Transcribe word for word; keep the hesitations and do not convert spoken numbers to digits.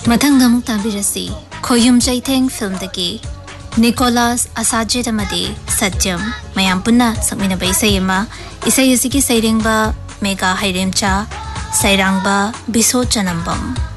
ꯃꯊꯪꯗ ꯑꯃꯨꯛ ꯇꯥꯕꯤꯔꯁꯤ ꯈꯣꯌꯨꯝ ꯆꯩꯊꯦꯡ ꯐꯤꯜꯝꯗꯒꯤ ꯅꯤꯀꯣꯂꯥꯁ ꯑꯁꯥꯖꯦꯠ ꯑꯃꯗꯤ ꯁꯠꯌꯝ ꯃꯌꯥꯝ ꯄꯨꯟꯅ ꯁꯛꯃꯤꯟꯅꯕ ꯏꯁꯩ ꯑꯃ ꯏꯁꯩ ꯑꯁꯤꯒꯤ ꯁꯩꯔꯦꯡꯕ ꯃꯦꯒꯥ ꯍꯩꯔꯦꯝꯆꯥ ꯁꯩꯔꯥꯡꯕ ꯕꯤꯁꯣ ꯆꯅꯝꯕꯝ